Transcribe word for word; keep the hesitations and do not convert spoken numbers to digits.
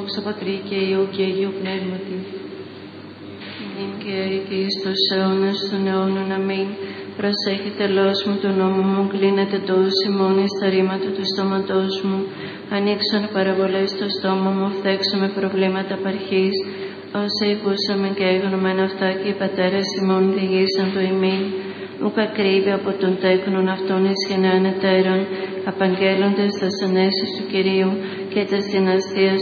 δόξα Πατρί και Υιό και Αγίου Πνεύματι. Νυν και αεί και εις τους αιώνας των αιώνων. Αμήν. Προσέχετε λόγος μου του νόμου μου, κλείνετε τους ημών εις τα ρήματα του στόματός μου. Ανοίξον παραβολές στο στόμα μου, φθέξω με προβλήματα παρχής. Όσα ακούσαμε και έγνωμεν αυτά και οι πατέρες ημών διηγήσαν το ημίν. Ουκ ακρίβει από τον τέκνον αυτών εις γενεάν ετέρων, απαγγέλλοντες τας ανέσεις του Κυρίου και τας δυναστείας